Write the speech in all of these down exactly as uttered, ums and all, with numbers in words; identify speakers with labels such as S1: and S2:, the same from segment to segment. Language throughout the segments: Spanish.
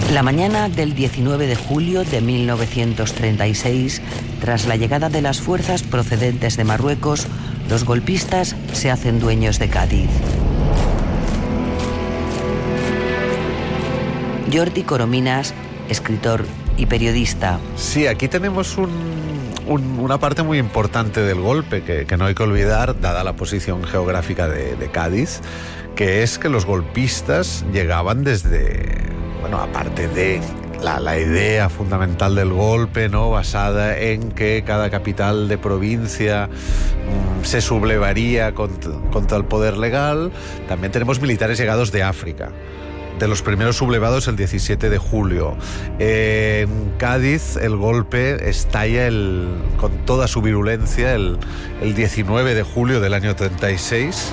S1: La mañana del diecinueve de julio de mil novecientos treinta y seis, tras la llegada de las fuerzas procedentes de Marruecos, los golpistas se hacen dueños de Cádiz. Jordi Corominas, escritor y periodista.
S2: Sí, aquí tenemos un, un, una parte muy importante del golpe que, que no hay que olvidar, dada la posición geográfica de, de Cádiz, que es que los golpistas llegaban desde... Bueno, aparte de la, la idea fundamental del golpe, ¿no?, basada en que cada capital de provincia mmm, se sublevaría contra, contra el poder legal, también tenemos militares llegados de África. De los primeros sublevados el diecisiete de julio. Eh, en Cádiz el golpe estalla el, con toda su virulencia el, el diecinueve de julio del año treinta y seis.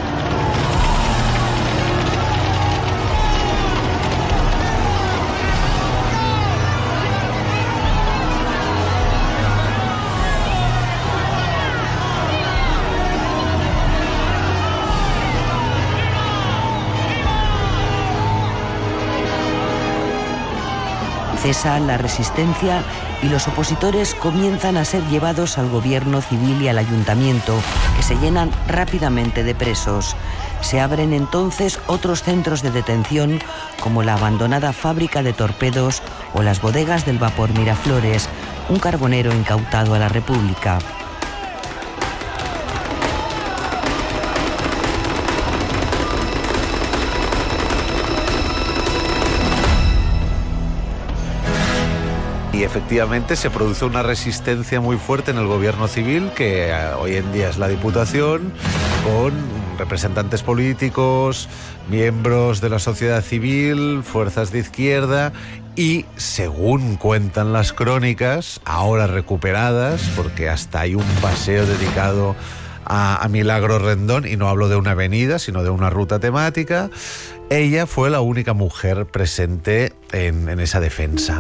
S1: Cesa la resistencia y los opositores comienzan a ser llevados al gobierno civil y al ayuntamiento, que se llenan rápidamente de presos. Se abren entonces otros centros de detención, como la abandonada fábrica de torpedos o las bodegas del vapor Miraflores, un carbonero incautado a la República.
S2: Y efectivamente se produce una resistencia muy fuerte en el gobierno civil, que hoy en día es la Diputación, con representantes políticos, miembros de la sociedad civil, fuerzas de izquierda y, según cuentan las crónicas, ahora recuperadas, porque hasta hay un paseo dedicado a, a Milagros Rendón, y no hablo de una avenida, sino de una ruta temática, ella fue la única mujer presente en, en esa defensa.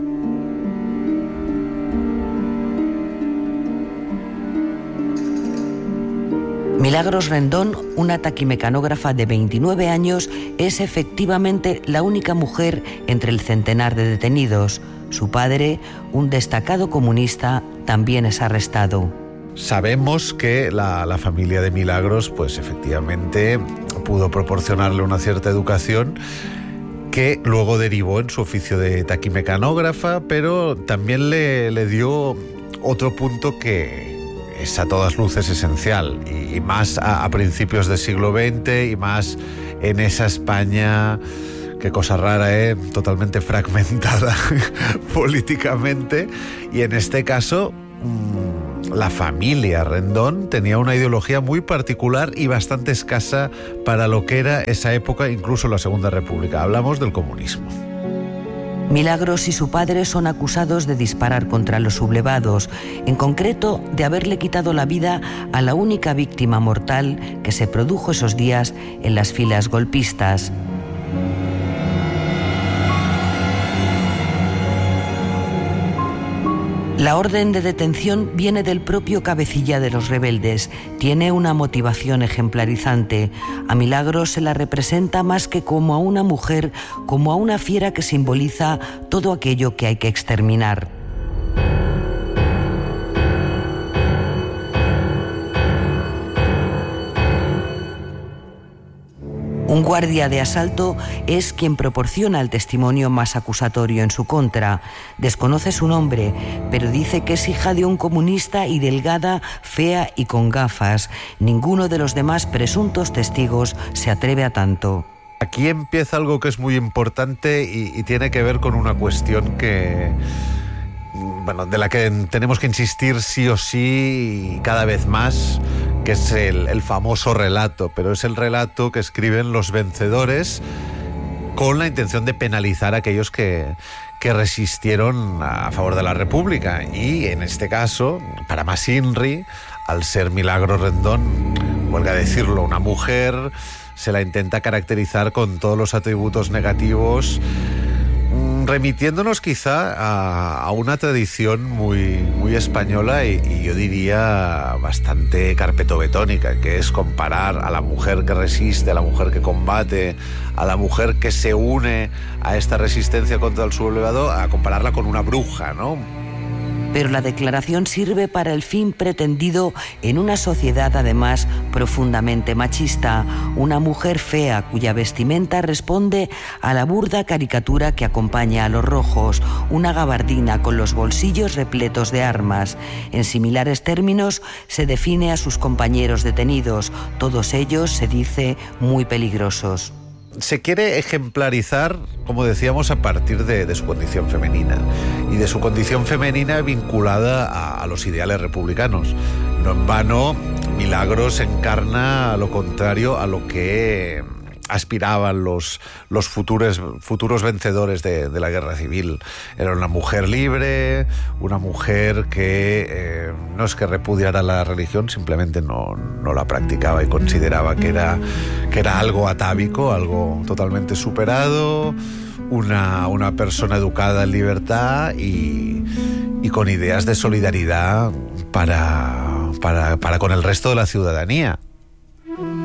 S1: Milagros Rendón, una taquimecanógrafa de veintinueve años, es efectivamente la única mujer entre el centenar de detenidos. Su padre, un destacado comunista, también es arrestado.
S2: Sabemos que la, la familia de Milagros, pues efectivamente pudo proporcionarle una cierta educación que luego derivó en su oficio de taquimecanógrafa, pero también le, le dio otro punto que es a todas luces esencial, y, y más a, a principios del siglo veinte, y más en esa España, qué cosa rara, ¿eh? Totalmente fragmentada políticamente, y en este caso mmm, la familia Rendón tenía una ideología muy particular y bastante escasa para lo que era esa época, incluso la Segunda República. Hablamos del comunismo.
S1: Milagros y su padre son acusados de disparar contra los sublevados, en concreto de haberle quitado la vida a la única víctima mortal que se produjo esos días en las filas golpistas. La orden de detención viene del propio cabecilla de los rebeldes. Tiene una motivación ejemplarizante. A Milagros se la representa más que como a una mujer, como a una fiera que simboliza todo aquello que hay que exterminar. Un guardia de asalto es quien proporciona el testimonio más acusatorio en su contra. Desconoce su nombre, pero dice que es hija de un comunista y delgada, fea y con gafas. Ninguno de los demás presuntos testigos se atreve a tanto.
S2: Aquí empieza algo que es muy importante y, y tiene que ver con una cuestión que, bueno, de la que tenemos que insistir sí o sí y cada vez más, que es el, el famoso relato, pero es el relato que escriben los vencedores con la intención de penalizar a aquellos que, que resistieron a favor de la República. Y en este caso, para más INRI, al ser Milagros Rendón, huelga decirlo, una mujer, se la intenta caracterizar con todos los atributos negativos remitiéndonos quizá a, a una tradición muy, muy española y, y yo diría bastante carpetobetónica, que es comparar a la mujer que resiste, a la mujer que combate, a la mujer que se une a esta resistencia contra el sublevado, a compararla con una bruja, ¿no?
S1: Pero la declaración sirve para el fin pretendido en una sociedad además profundamente machista, una mujer fea cuya vestimenta responde a la burda caricatura que acompaña a los rojos, una gabardina con los bolsillos repletos de armas. En similares términos se define a sus compañeros detenidos, todos ellos, se dice, muy peligrosos.
S2: Se quiere ejemplarizar, como decíamos, a partir de, de su condición femenina y de su condición femenina vinculada a, a los ideales republicanos. No en vano, Milagros encarna lo contrario a lo que aspiraban los, los futuros, futuros vencedores de, de la guerra civil. Era una mujer libre, una mujer que eh, no es que repudiara la religión, simplemente no, no la practicaba y consideraba que era, que era algo atávico, algo totalmente superado, una, una persona educada en libertad y, y con ideas de solidaridad para, para, para con el resto de la ciudadanía.